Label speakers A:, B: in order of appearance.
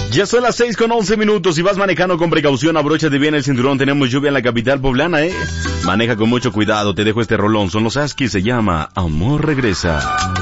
A: Ya son las 6:11. Si vas manejando con precaución, abróchate bien el cinturón. Tenemos lluvia en la capital poblana, Maneja con mucho cuidado. Te dejo este rolón. Son los Askis. Se llama Amor Regresa.